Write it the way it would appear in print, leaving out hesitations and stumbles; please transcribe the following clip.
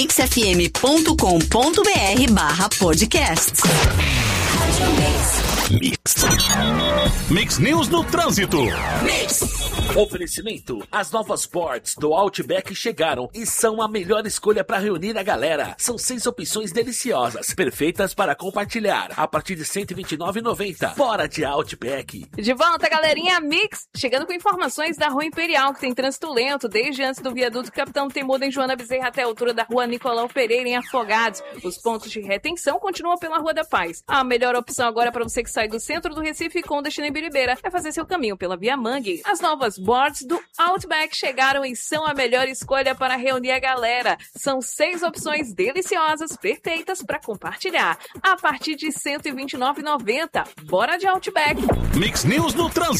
mixfm.com.br/podcast. Mix News no trânsito. Oferecimento: as novas Sports do Outback chegaram e são a melhor escolha para reunir a galera. São 6 opções deliciosas, perfeitas para compartilhar, a partir de R$ 129,90. Bora de Outback. De volta, galerinha Mix, chegando com informações da Rua Imperial, que tem trânsito lento desde antes do viaduto Capitão Temudo em Joana Bezerra até a altura da Rua Nicolau Pereira em Afogados. Os pontos de retenção continuam pela Rua da Paz. A melhor opção agora para você que sai do centro do Recife com destino em Biribeira é fazer seu caminho pela Via Mangue. As novas boards do Outback chegaram e são a melhor escolha para reunir a galera. São 6 opções deliciosas, perfeitas para compartilhar, a partir de R$ 129,90. Bora de Outback. Mix News no trânsito.